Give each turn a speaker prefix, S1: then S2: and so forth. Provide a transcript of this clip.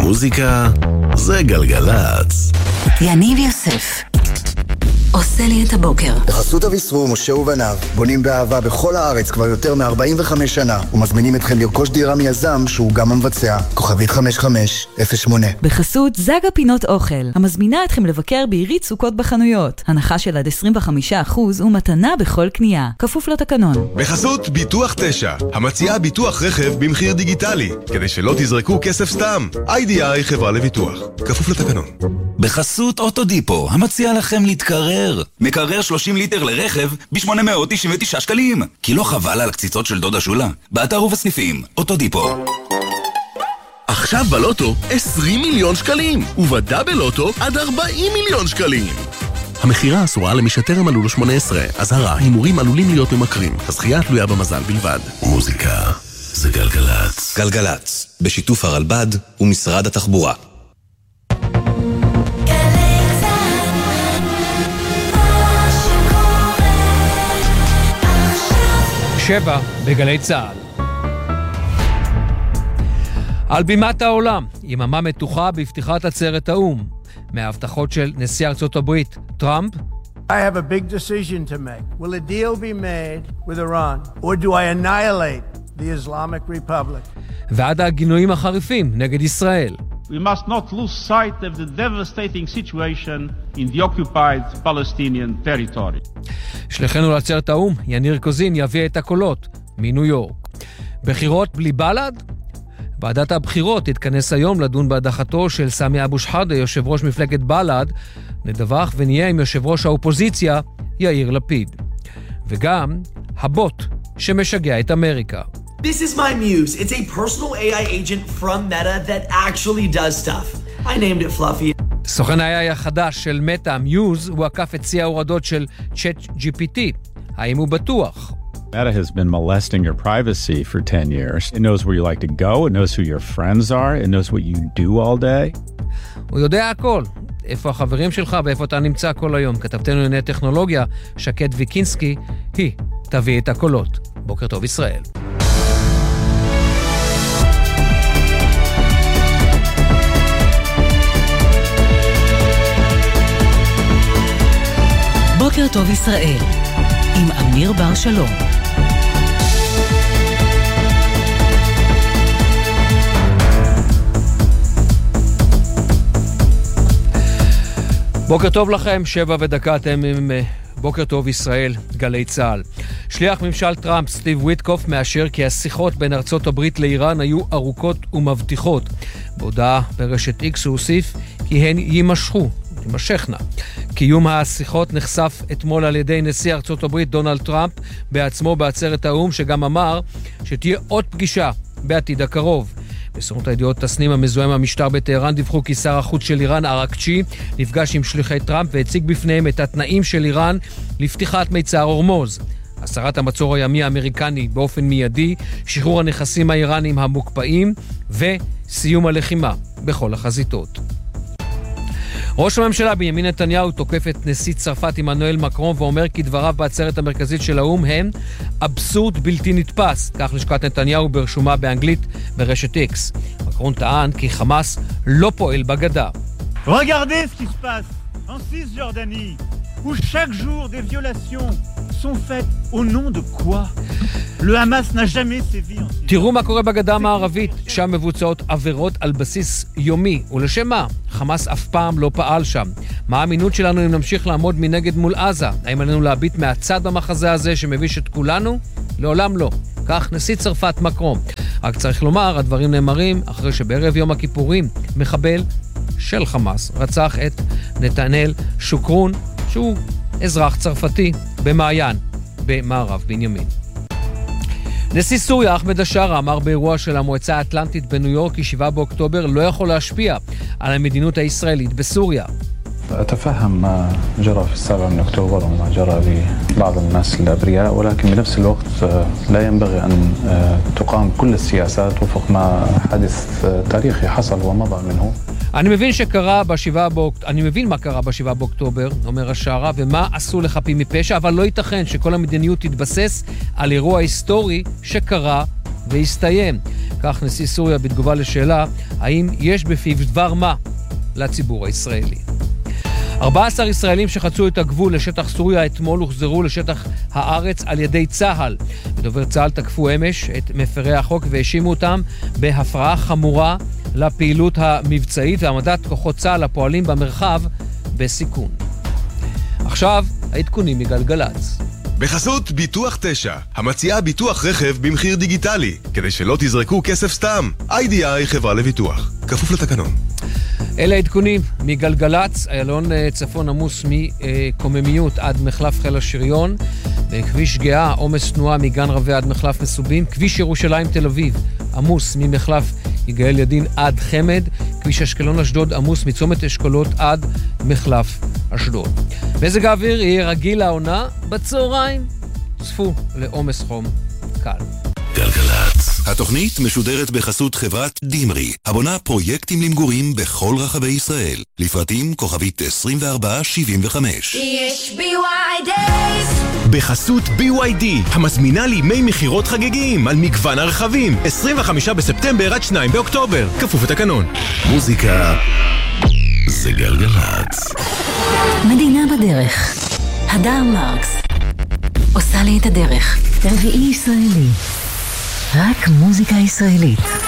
S1: מוזיקה זה גלגלץ.
S2: יניב יוסף עושה לי את הבוקר.
S3: בחסות אביסרור, משה ובניו, בונים באהבה בכל הארץ כבר יותר מ-45 שנה, ומזמינים אתכם לרכוש דירה מיזם שהוא גם המבצע. כוכבית 5508.
S2: בחסות זגה פינות אוכל, המזמינה אתכם לבקר בעירית סוכות בחנויות. הנחה של עד 25% ומתנה בכל קנייה. כפוף לתקנון.
S4: בחסות ביטוח 9, המציעה ביטוח רכב במחיר דיגיטלי, כדי שלא תזרקו כסף סתם. IDI חברה לביטוח. כפוף לתקנון.
S5: בחסות אוטודיפו, המציע לכם להתקרר. מקרר 30 ליטר לרכב ב-899 שקלים. כי לא חבל על הקציצות של דודה שולה? באתר ובסניפים, אוטודיפו.
S4: עכשיו בלוטו 20 מיליון שקלים, ובדאבל לוטו עד 40 מיליון שקלים. המחירה אסורה למי שטרם מלאו לו 18. אזהרה, הימורים עלולים להיות ממכרים. הזכייה תלויה במזל בלבד.
S1: מוזיקה זה גלגלץ.
S5: גלגלץ, בשיתוף הרלב"ד ומשרד התחבורה.
S6: שבע בגלי צהל. על בימת העולם, יממה מתוחה בפתיחת עצרת האו"ם. מההבטחות של נשיא ארצות הברית, טראמפ.
S7: I have a big decision to make. Will a deal be made with Iran, or do I annihilate the Islamic Republic?
S6: ועד הגינויים החריפים נגד ישראל.
S8: We must not lose sight of the devastating situation in the occupied Palestinian territory.
S6: שליחנו לעצרת האו"ם, יניר קוזין, יביא את הקולות מניו יורק. בחירות בלי בל"ד? ועדת הבחירות תתכנס היום לדון בהדחתו של סמי אבו שחאדה, יושב ראש מפלגת בל"ד. נדווח ונהיה עם יושב ראש האופוזיציה, יאיר לפיד. וגם הבוט שמשגע את אמריקה.
S9: This is my muse. It's a personal AI agent from Meta that actually does stuff. I named it Fluffy.
S6: סוכן ה-AI החדש של מטה, מיוז, הוא עקף את שיא ההורדות של ChatGPT. האם הוא בטוח?
S10: Meta has been molesting your privacy for 10 years. It knows where you like to go, it knows who your friends are, it knows what you do all day.
S6: הוא יודע הכל. איפה החברים שלך ואיפה אתה נמצא כל היום. כתבתנו לענייני טכנולוגיה, שקד ויקינסקי, היא תביא את הקולות. בוקר טוב ישראל.
S2: בוקר טוב ישראל, עם אמיר בר שלום.
S6: בוקר טוב לכם, 7:01 אתם עם בוקר טוב ישראל, גלי צהל. שליח ממשל טראמפ, סטיב וויטקוף, מאשר כי השיחות בין ארצות הברית לאיראן היו ארוכות ומבטיחות. בהודעה ברשת איקס הוא הוסיף כי הן תימשכנה. קיום השיחות נחשף אתמול על ידי נשיא ארצות הברית דונלד טראמפ בעצמו בעצרת האו"ם, שגם אמר שתהיה עוד פגישה בעתיד הקרוב. בסוכנות הידיעות תסנים המזוהם המשטר בטהרן דיווחו כי שר החוץ של איראן ארקצ'י נפגש עם שליחי טראמפ והציג בפניהם את התנאים של איראן לפתיחת מיצר הורמוז. הסרת המצור הימי האמריקני באופן מיידי, שחרור הנכסים האיראנים המוקפאים וסיום הלחימה בכל החזיתות. ראש הממשלה בנימין נתניהו תוקף את נשיא צרפת עמנואל מקרון ואומר כי דבריו בעצרת המרכזית של האו"ם הם אבסורד בלתי נתפס, כך לשכת נתניהו ברשומה באנגלית ברשת איקס. מקרון טען כי חמאס לא פועל בגדה.
S11: Regardez ce qui se passe en Cisjordanie, où chaque jour des violations sont faites au nom de quoi? Le Hamas n'a jamais sévi en Cisjordanie.
S6: תראו מה קורה בגדה המערבית, שם מבוצעות עבירות על בסיס יומי, ולשם מה? חמאס אף פעם לא פעל שם. מה האמינות שלנו אם נמשיך לעמוד מנגד מול עזה? האם עלינו להביט מהצד במחזה הזה שמביש את כולנו? לעולם לא. כך נשיא צרפת מקרון. רק צריך לומר, הדברים נאמרים אחרי שבערב יום הכיפורים מחבל של חמאס רצח את נתנאל שוקרון, שהוא אזרח צרפתי במעיין במערב בנימין. נשיא סוריה אחמד השארה אמר באירוע של המועצה האטלנטית בניו יורק כי 7 באוקטובר לא יכול להשפיע על המדיניות הישראלית בסוריה.
S12: أتفهم ما جرى في 7 من أكتوبر وما جرى لبعض الناس الأبرياء، ولكن بنفس الوقت لا ينبغي أن تقام كل السياسات وفق ما حدث تاريخي حصل ومضى منه.
S6: אני מבין מה קרה ב-7 באוקטובר, אומר השערה, ומה עשו לחפים מפשע, אבל לא ייתכן שכל המדיניות תתבסס על אירוע היסטורי שקרה והסתיים. כך נשיא סוריה בתגובה לשאלה האם יש בפיו דבר מה לציבור הישראלי. 14 ישראלים שחצו את הגבול לשטח סוריה אתמול הוחזרו לשטח הארץ על ידי צה"ל. בדובר צה"ל תקפו אמש את מפרי החוק והאשימו אותם בהפרעה חמורה לפעילות המבצעית והעמדת כוחות צה"ל הפועלים במרחב בסיכון. עכשיו העדכונים מגלגלץ.
S13: בחסות ביטוח 9, המציעה ביטוח רכב במחיר דיגיטלי, כדי שלא תזרקו כסף סתם. IDI חברה לביטוח, כפוף לתקנון.
S6: אלה העדכונים מגלגלץ, איילון צפון עמוס מקוממיות עד מחלף חיל השריון, בכביש גאה עומס תנועה מגן רבי עד מחלף מסובים, כביש ירושלים תל אביב עמוס ממחלף יגאל ידין עד חמד, כביש אשקלון אשדוד עמוס מצומת אשכולות עד מחלף אשדוד. מזג האוויר יהיה רגיל לעונה, בצהריים צפו לעומס חום קל.
S1: גלגלצ.
S14: התוכנית משודרת בחסות חברת דימרי, הבונה פרויקטים למגורים בכל רחבי ישראל. לפרטים כוכבית 2475.
S15: יש BYD.
S16: בחסות BYD, המזמינה לימי מחירות חגיגיים על מגוון הרכבים. 25 בספטמבר עד 2 באוקטובר. כפוף לתקנון.
S1: מוזיקה זה גלגלצ.
S17: מדינה בדרך. הדר מרקס עושה לי את הדרך. רביעי ישראלי. רק מוזיקה ישראלית.